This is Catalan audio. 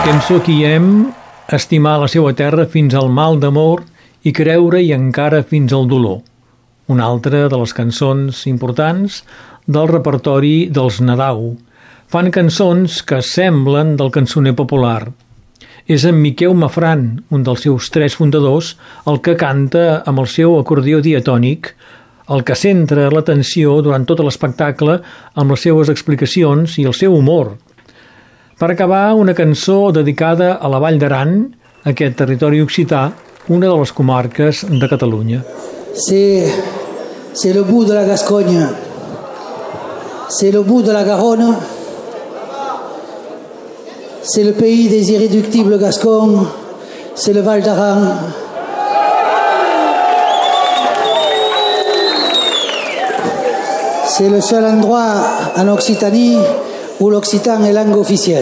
Cançó qui hem, estimar la seua terra fins al mal d'amor i creure-hi encara fins al dolor. Una altra de les cançons importants del repertori dels Nadau. Fan cançons que semblen del cançoner popular. És en Miqueu Mafran, un dels seus 3 fundadors, el que canta amb el seu acordió diatònic, el que centra l'atenció durant tot l'espectacle amb les seues explicacions i el seu humor. Per acabar, una cançó dedicada a la Vall d'Aran, aquest territori occità, una de les comarques de Catalunya. C'est le bout de la Gascogne, c'est le bout de la Garonne, c'est le pays des irréductibles Gascons, c'est le Val d'Aran. C'est le seul endroit en Occitanie où l'occitan est langue officielle.